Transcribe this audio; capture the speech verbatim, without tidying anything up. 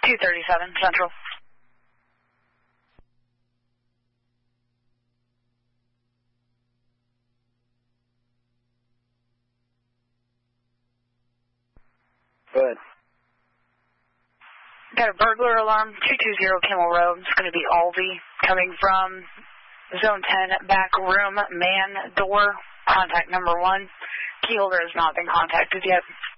two thirty-seven Central. Good. Got a burglar alarm, two two zero Kimmel Road. It's going to be Aldi coming from Zone ten, back room, man door, contact number one. Key holder has not been contacted yet.